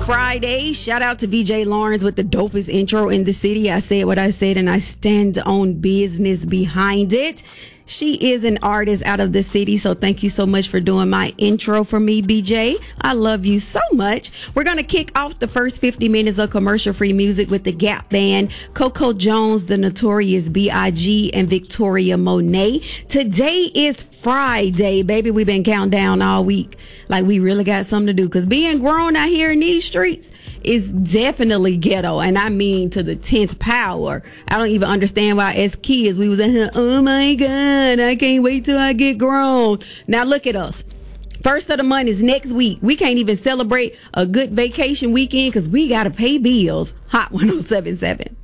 Friday. Shout out to VJ Lawrence with the dopest intro in the city. I said what I said and I stand on business behind it. She is an artist out of the city, so thank you so much for doing my intro for me, BJ. I love you so much. We're going to kick off the first 50 minutes of commercial-free music with the Gap Band, Coco Jones, the Notorious B.I.G., and Victoria Monet. Today is Friday, baby. We've been counting down all week like we really got something to do, because being grown out here in these streets is definitely ghetto, and I mean to the 10th power. I don't even understand why as kids we was in here, oh my God, I can't wait till I get grown. Now look at us. First of the month is next week. We can't even celebrate a good vacation weekend because we got to pay bills. Hot 107.7.